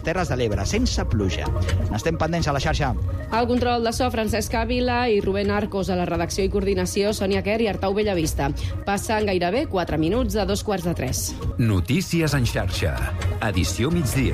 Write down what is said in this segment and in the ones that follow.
Terres de l'Ebre, sense pluja. N'estem pendents a la xarxa. Al control de so, Francesc Ávila i Rubén Arcos. A la redacció i coordinació, Sònia Quer i Artau Bellavista. Passen gairebé 4 minuts de 2:45. Notícies en xarxa. Edició migdia.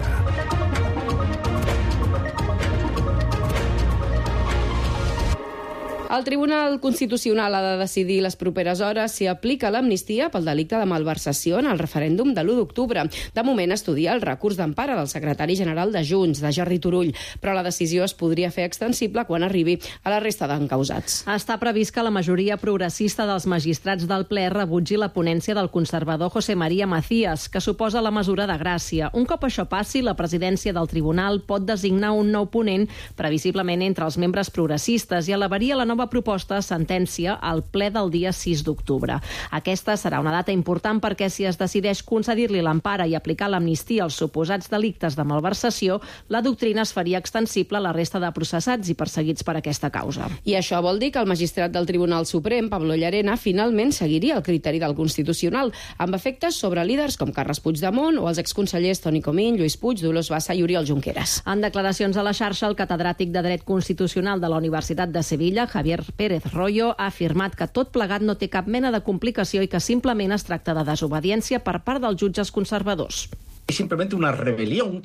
El Tribunal Constitucional ha de decidir les properes hores si aplica l'amnistia pel delicte de malversació en el referèndum de l'1 d'octubre. De moment estudia el recurs d'empara del secretari general de Junts, de Jordi Turull, però la decisió es podria fer extensible quan arribi a la resta d'encausats. Està previst que la majoria progressista dels magistrats del ple rebutgi la ponència del conservador José María Macías, que suposa la mesura de gràcia. Un cop això passi, la presidència del tribunal pot designar un nou ponent, previsiblement entre els membres progressistes, i elevaria la nova proposta sentència al ple del dia 6 d'octubre. Aquesta serà una data important perquè si es decideix concedir-li l'empara i aplicar l'amnistia als suposats delictes de malversació, la doctrina es faria extensible a la resta de processats i perseguits per aquesta causa. I això vol dir que el magistrat del Tribunal Suprem, Pablo Llarena, finalment seguiria el criteri del Constitucional, amb efectes sobre líders com Carles Puigdemont o els exconsellers Toni Comín, Lluís Puig, Dolors Bassa i Oriol Junqueras. En declaracions a la xarxa, el catedràtic de Dret Constitucional de la Universitat de Sevilla, Javier Pérez Royo, ha afirmat que tot plegat no té cap mena de complicació i que simplement es tracta de desobediència per part dels jutges conservadors. Es simplemente una rebelión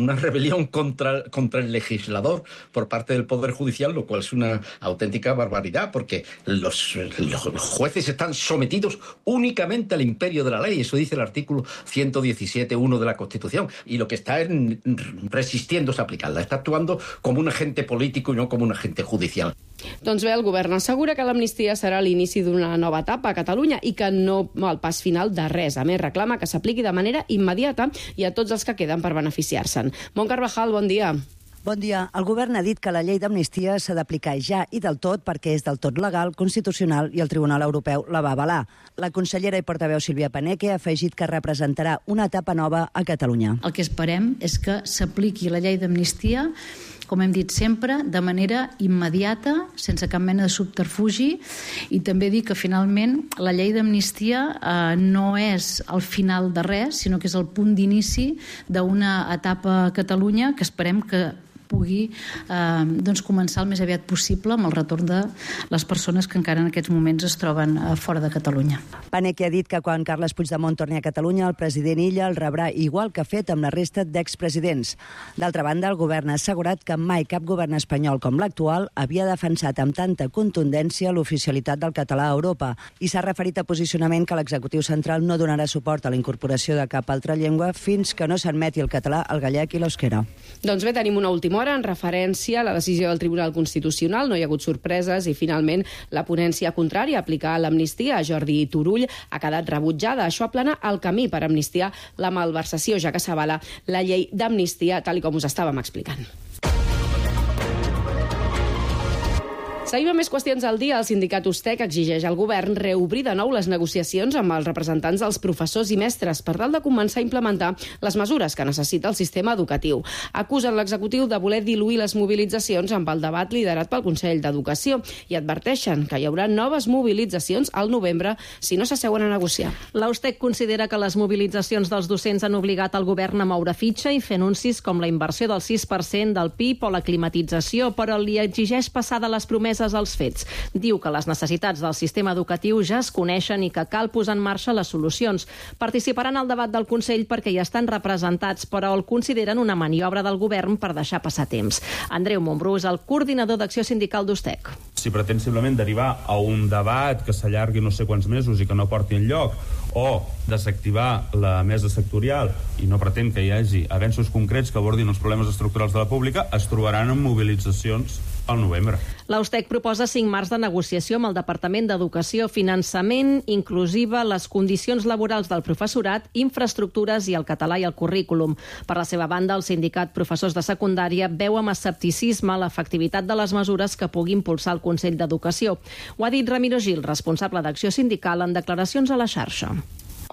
contra el legislador por parte del Poder Judicial, lo cual es una auténtica barbaridad, porque los jueces están sometidos únicamente al imperio de la ley. Eso dice el artículo 117.1 de la Constitución. Y lo que está resistiendo es aplicarla. Está actuando como un agente político y no como un agente judicial. Doncs bé, el govern assegura que l'amnistia serà l'inici d'una nova etapa a Catalunya i que no el pas final de res. A més, reclama que s'apliqui de manera immediata i a tots els que queden per beneficiar-se'n. Mont Carvajal, bon dia. Bon dia. El govern ha dit que la llei d'amnistia s'ha d'aplicar ja i del tot perquè és del tot legal, constitucional i el Tribunal Europeu la va avalar. La consellera i portaveu Sílvia Paneque ha afegit que representarà una etapa nova a Catalunya. El que esperem és que s'apliqui la llei d'amnistia, com hem dit sempre, de manera immediata, sense cap mena de subterfugi, i també dir que finalment la llei d'amnistia no és el final de res, sinó que és el punt d'inici d'una etapa a Catalunya que esperem que pugui començar el més aviat possible amb el retorn de les persones que encara en aquests moments es troben fora de Catalunya. Paneque ha dit que quan Carles Puigdemont torni a Catalunya, el president Illa el rebrà igual que ha fet amb la resta d'expresidents. D'altra banda, el govern ha assegurat que mai cap govern espanyol com l'actual havia defensat amb tanta contundència l'oficialitat del català a Europa i s'ha referit a posicionament que l'executiu central no donarà suport a la incorporació de cap altra llengua fins que no s'admeti el català, el gallec i l'euskera. Doncs bé, tenim una última hora en referència a la decisió del Tribunal Constitucional. No hi ha hagut sorpreses i finalment la ponència contrària a aplicar l'amnistia a Jordi Turull ha quedat rebutjada. Això aplana el camí per amnistiar la malversació, ja que s'avala la llei d'amnistia, tal com us estàvem explicant. Seguim amb més qüestions al dia. El sindicat USTEC exigeix al govern reobrir de nou les negociacions amb els representants dels professors i mestres per tal de començar a implementar les mesures que necessita el sistema educatiu. Acusen l'executiu de voler diluir les mobilitzacions amb el debat liderat pel Consell d'Educació i adverteixen que hi haurà noves mobilitzacions al novembre si no s'asseuen a negociar. La USTEC considera que les mobilitzacions dels docents han obligat el govern a moure fitxa i fer anuncis com la inversió del 6% del PIB o la climatització, però li exigeix passar de les promeses als fets. Diu que les necessitats del sistema educatiu ja es coneixen i que cal posar en marxa les solucions. Participaran al debat del Consell perquè hi estan representats, però el consideren una maniobra del govern per deixar passar temps. Andreu Montbrú és el coordinador d'Acció Sindical d'USTEC. Si pretén simplement derivar a un debat que s'allargui no sé quants mesos i que no porti enlloc, o desactivar la mesa sectorial i no pretén que hi hagi avenços concrets que abordin els problemes estructurals de la pública, es trobaran en mobilitzacions al novembre. La USTEC proposa 5 marcs de negociació amb el Departament d'Educació, finançament, inclusiva, les condicions laborals del professorat, infraestructures i el català i el currículum. Per la seva banda, el sindicat Professors de Secundària veu amb escepticisme l'efectivitat de les mesures que pugui impulsar el Consell d'Educació. Ho ha dit Ramiro Gil, responsable d'Acció Sindical, en declaracions a la xarxa.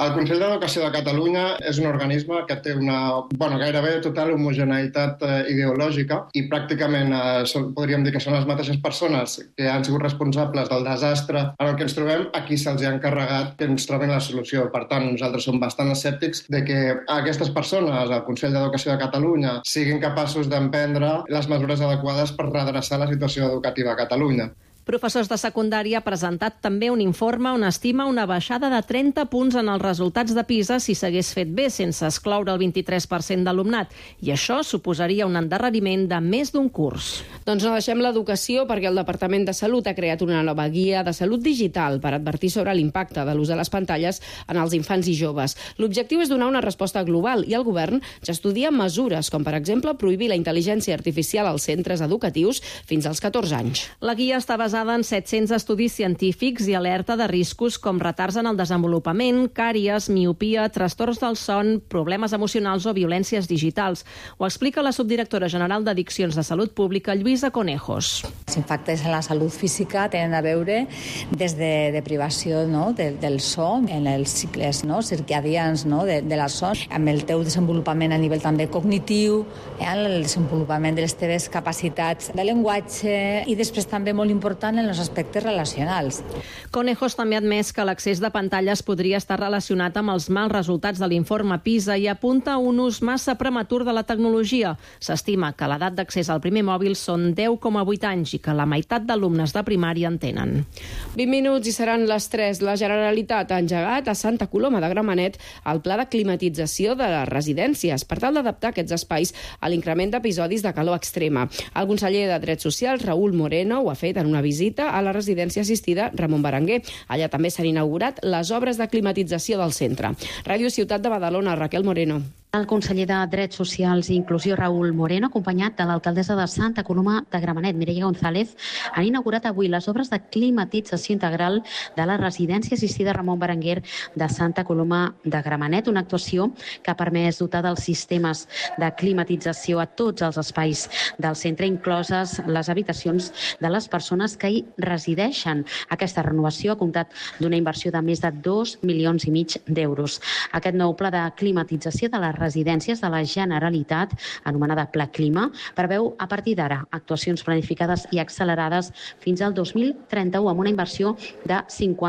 El Consell d'Educació de Catalunya és un organisme que té una gairebé total homogeneïtat ideològica i pràcticament podríem dir que són les mateixes persones que han sigut responsables del desastre en el que ens trobem, aquí se'ls ha encarregat que ens trobin la solució. Per tant, nosaltres som bastant escèptics de que aquestes persones, el Consell d'Educació de Catalunya, siguin capaços d'emprendre les mesures adequades per redreçar la situació educativa a Catalunya. Professors de secundària ha presentat també un informe on estima una baixada de 30 punts en els resultats de PISA si s'hagués fet bé, sense excloure el 23% d'alumnat. I això suposaria un endarreriment de més d'un curs. Doncs no deixem l'educació perquè el Departament de Salut ha creat una nova guia de salut digital per advertir sobre l'impacte de l'ús de les pantalles en els infants i joves. L'objectiu és donar una resposta global i el govern ja estudia mesures, com per exemple prohibir la intel·ligència artificial als centres educatius fins als 14 anys. La guia està basada en 700 estudis científics i alerta de riscos com retards en el desenvolupament, càries, miopia, trastorns del son, problemes emocionals o violències digitals. Ho explica la subdirectora general d'Addiccions de Salut Pública, Lluïsa Conejos. Els impactes en la salut física tenen a veure des de privació del son, en els cicles circadians de la son, amb el teu desenvolupament a nivell també cognitiu, el desenvolupament de les teves capacitats de llenguatge i després també molt important en els aspectes relacionals. Conejos també ha admès que l'accés de pantalles podria estar relacionat amb els mals resultats de l'informe PISA i apunta a un ús massa prematur de la tecnologia. S'estima que l'edat d'accés al primer mòbil són 10,8 anys i que la meitat d'alumnes de primària en tenen. 20 minuts i seran les 3. La Generalitat ha engegat a Santa Coloma de Gramenet el pla de climatització de les residències per tal d'adaptar aquests espais a l'increment d'episodis de calor extrema. El conseller de Drets Socials, Raúl Moreno, ho ha fet en una visita a la residència assistida Ramon Berenguer. Allà també s'han inaugurat les obres de climatització del centre. Ràdio Ciutat de Badalona, Raquel Moreno. El conseller de Drets Socials i Inclusió, Raúl Moreno, acompanyat de l'alcaldessa de Santa Coloma de Gramenet, Mireia González, han inaugurat avui les obres de climatització integral de la residència assistida Ramon Berenguer de Santa Coloma de Gramenet, una actuació que ha permès dotar dels sistemes de climatització a tots els espais del centre, incloses les habitacions de les persones que hi resideixen. Aquesta renovació ha comptat d'una inversió de més de 2,5 milions d'euros. Aquest nou pla de climatització de les residències de la Generalitat, anomenada Pla Clima, preveu a partir d'ara actuacions planificades i accelerades fins al 2031 amb una inversió de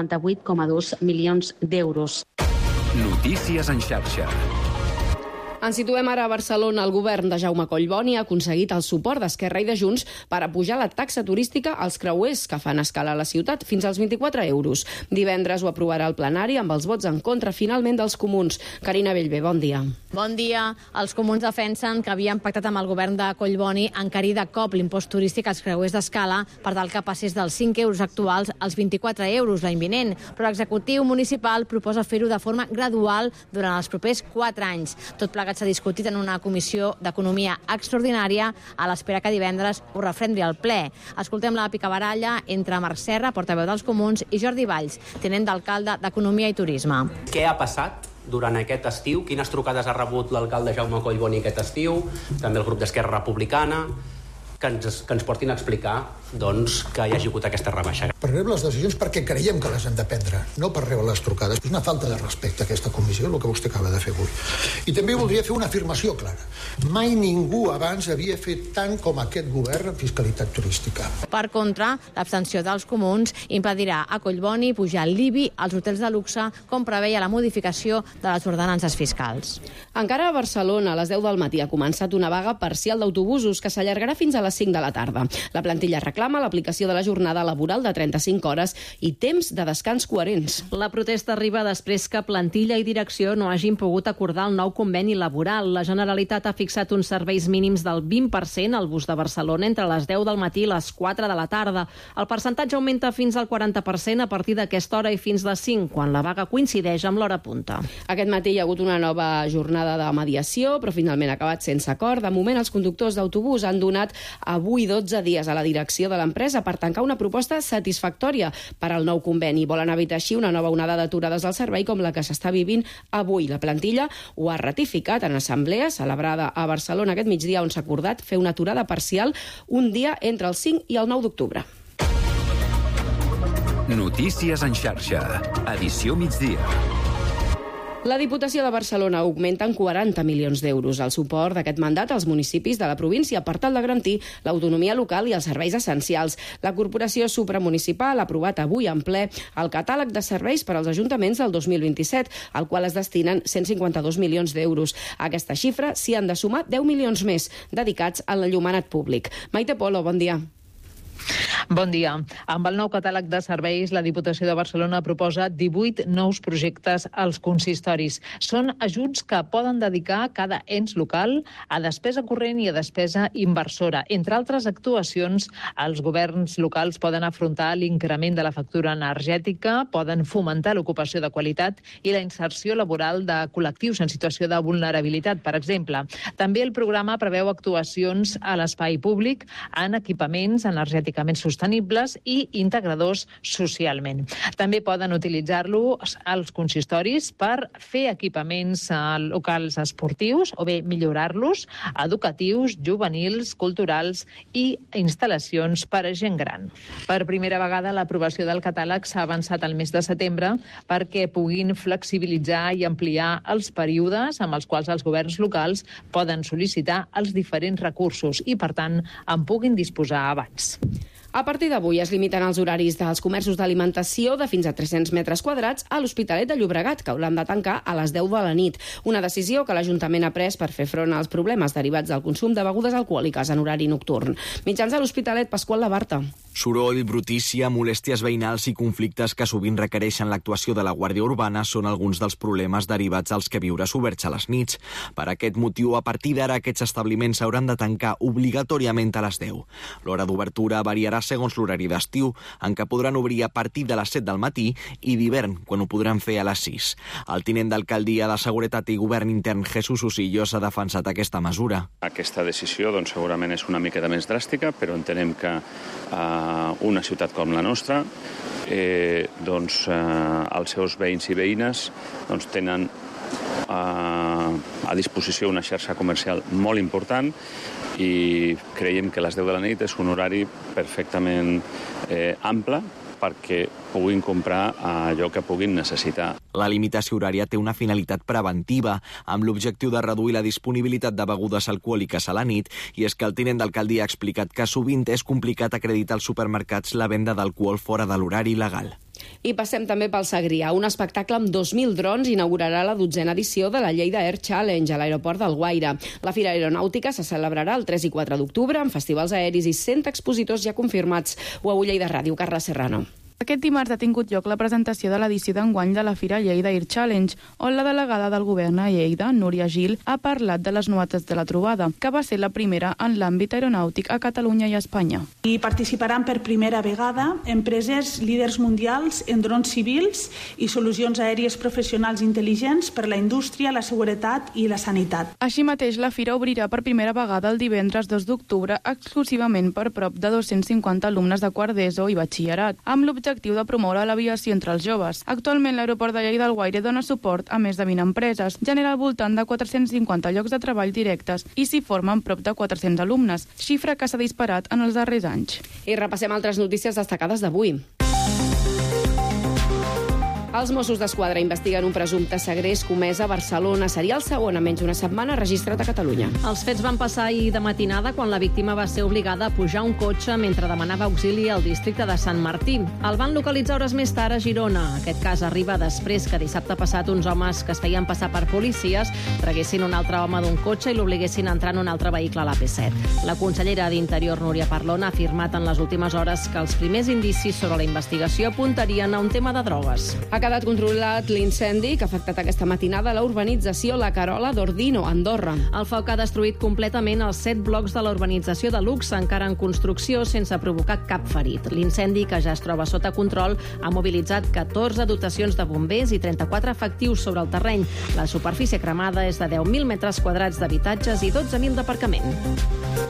58,2 milions d'euros. Notícies en xarxa. Ens situem ara a Barcelona. El govern de Jaume Collboni ha aconseguit el suport d'Esquerra i de Junts per apujar la taxa turística als creuers que fan escala a la ciutat fins als 24 euros. Divendres ho aprovarà el plenari amb els vots en contra finalment dels comuns. Carina Bellver, bon dia. Bon dia. Els comuns defensen que havien pactat amb el govern de Collboni encarir de cop l'impost turístic als creuers d'escala per tal que passés dels 5 euros actuals als 24 euros l'any vinent. Però l'executiu municipal proposa fer-ho de forma gradual durant els propers 4 anys. Tot plegat s'ha discutit en una comissió d'economia extraordinària a l'espera que divendres ho refrendi al ple. Escoltem la picabaralla entre Marc Serra, portaveu dels comuns, i Jordi Valls, tinent d'alcalde d'Economia i Turisme. Què ha passat durant aquest estiu? Quines trucades ha rebut l'alcalde Jaume Collboni aquest estiu? També el grup d'Esquerra Republicana? Que ens portin a explicar que hi hagi hagut aquesta rebaixa. Prenem les decisions perquè creiem que les hem de prendre, no per rebre les trucades. És una falta de respecte a aquesta comissió, el que vostè acaba de fer avui. I també voldria fer una afirmació clara. Mai ningú abans havia fet tant com aquest govern en fiscalitat turística. Per contra, l'abstenció dels comuns impedirà a Collboni pujar l'IBI als hotels de luxe, com preveia la modificació de les ordenances fiscals. Encara a Barcelona, a les 10 del matí, ha començat una vaga parcial d'autobusos que s'allargarà fins a les 5 de la tarda. La plantilla reclama l'aplicació de la jornada laboral de 35 hores i temps de descans coherents. La protesta arriba després que plantilla i direcció no hagin pogut acordar el nou conveni laboral. La Generalitat ha fixat uns serveis mínims del 20% al bus de Barcelona entre les 10 del matí i les 4 de la tarda. El percentatge augmenta fins al 40% a partir d'aquesta hora i fins les 5, quan la vaga coincideix amb l'hora punta. Aquest matí hi ha hagut una nova jornada de mediació, però finalment ha acabat sense acord. De moment, els conductors d'autobús han donat avui 12 dies a la direcció de l'empresa per tancar una proposta satisfactòria per al nou conveni. Volen evitar així una nova onada d'aturades al servei com la que s'està vivint avui. La plantilla ho ha ratificat en assemblea celebrada a Barcelona aquest migdia, on s'ha acordat fer una aturada parcial un dia entre el 5 i el 9 d'octubre. Notícies en xarxa. Edició migdia. La Diputació de Barcelona augmenta en 40 milions d'euros el suport d'aquest mandat als municipis de la província per tal de garantir l'autonomia local i els serveis essencials. La Corporació Supramunicipal ha aprovat avui en ple el catàleg de serveis per als ajuntaments del 2027, al qual es destinen 152 milions d'euros. A aquesta xifra s'hi han de sumar 10 milions més dedicats a l'enllumenat públic. Maite Polo, bon dia. Bon dia. Amb el nou catàleg de serveis, la Diputació de Barcelona proposa 18 nous projectes als consistoris. Són ajuts que poden dedicar cada ens local a despesa corrent i a despesa inversora. Entre altres actuacions, els governs locals poden afrontar l'increment de la factura energètica, poden fomentar l'ocupació de qualitat i la inserció laboral de col·lectius en situació de vulnerabilitat, per exemple. També el programa preveu actuacions a l'espai públic en equipaments energèticament sostenibles i integradors socialment. També poden utilitzar-los als consistoris per fer equipaments locals esportius o bé millorar-los, educatius, juvenils, culturals i instal·lacions per a gent gran. Per primera vegada, l'aprovació del catàleg s'ha avançat al mes de setembre perquè puguin flexibilitzar i ampliar els períodes amb els quals els governs locals poden sol·licitar els diferents recursos i, per tant, en puguin disposar abans. A partir d'avui es limiten els horaris dels comerços d'alimentació de fins a 300 metres quadrats a l'Hospitalet de Llobregat, que hauran de tancar a les 10 de la nit. Una decisió que l'Ajuntament ha pres per fer front als problemes derivats del consum de begudes alcohòliques en horari nocturn. Mitjans de l'Hospitalet, Pasqual Labarta. Soroll, brutícia, molèsties veïnals i conflictes que sovint requereixen l'actuació de la Guàrdia Urbana són alguns dels problemes derivats als que viures oberts a les nits. Per aquest motiu, a partir d'ara, aquests establiments s'hauran de tancar obligatòriament a les 10. L'hora d'obertura variarà segons l'horari d'estiu, en què podran obrir a partir de les 7 del matí i d'hivern, quan ho podran fer a les 6. El tinent d'alcaldia de Seguretat i Govern Intern, Jesús Usillos, ha defensat aquesta mesura. Aquesta decisió segurament és una miqueta més dràstica, però entenem que una ciutat com la nostra, els seus veïns i veïnes tenen a disposició una xarxa comercial molt important i creiem que les 10 de la nit és un horari perfectament ample perquè puguin comprar allò que puguin necessitar. La limitació horària té una finalitat preventiva, amb l'objectiu de reduir la disponibilitat de begudes alcohòliques a la nit, i és que el tinent d'alcaldia ha explicat que sovint és complicat acreditar als supermercats la venda d'alcohol fora de l'horari legal. I passem també pel Segrià. Un espectacle amb 2.000 drons inaugurarà la 12a edició de la Lleida Air Challenge a l'aeroport d'Alguaire. La Fira Aeronàutica se celebrarà el 3 i 4 d'octubre amb festivals aeris i 100 expositors ja confirmats. Ho a Lleida Ràdio, Carla Serrano. Aquest dimarts ha tingut lloc la presentació de l'edició d'enguany de la Fira Lleida Air Challenge, on la delegada del govern a Lleida, Núria Gil, ha parlat de les novetats de la trobada, que va ser la primera en l'àmbit aeronàutic a Catalunya i a Espanya. Hi participaran per primera vegada empreses líders mundials en drons civils i solucions aèries professionals intel·ligents per la indústria, la seguretat i la sanitat. Així mateix, la Fira obrirà per primera vegada el divendres 2 d'octubre exclusivament per prop de 250 alumnes de quart d'ESO i batxillerat, amb l'objectiu de promoure l'aviació entre els joves. Actualment, l'aeroport de Lleida Alguaire dona suport a més de 20 empreses, genera al voltant de 450 llocs de treball directes i s'hi formen prop de 400 alumnes, xifra que s'ha disparat en els darrers anys. I repassem altres notícies destacades d'avui. Els Mossos d'Esquadra investiguen un presumpte segrest comès a Barcelona. Seria el segon en menys una setmana registrat a Catalunya. Els fets van passar ahir de matinada quan la víctima va ser obligada a pujar un cotxe mentre demanava auxili al districte de Sant Martí. El van localitzar hores més tard a Girona. Aquest cas arriba després que dissabte passat uns homes que es feien passar per policies traguessin un altre home d'un cotxe i l'obliguessin a entrar en un altre vehicle a l'AP7. La consellera d'Interior, Núria Parlon, ha afirmat en les últimes hores que els primers indicis sobre la investigació apuntarien a un tema de drogues. Ha quedat controlat l'incendi que ha afectat aquesta matinada a la urbanització La Carola d'Ordino, a Andorra. El foc ha destruït completament els 7 blocs de la urbanització de Lux, encara en construcció, sense provocar cap ferit. L'incendi, que ja es troba sota control, ha mobilitzat 14 dotacions de bombers i 34 efectius sobre el terreny. La superfície cremada és de 10.000 metres quadrats d'habitatges i 12.000 d'aparcament.